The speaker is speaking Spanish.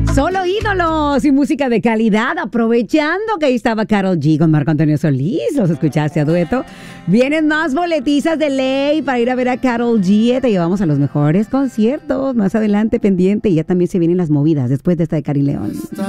Solo ídolos y música de calidad, aprovechando que ahí estaba Karol G con Marco Antonio Solís. Los escuchaste a dueto. Vienen más boletizas de ley para ir a ver a Karol G. Te llevamos a los mejores conciertos más adelante pendiente. Y ya también se vienen las movidas después de esta de Cari León.